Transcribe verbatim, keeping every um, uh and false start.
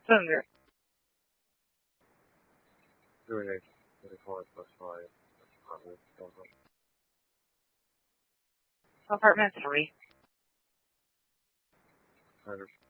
Thunder. Doing a twenty-four plus five. Apartment three. Hundred.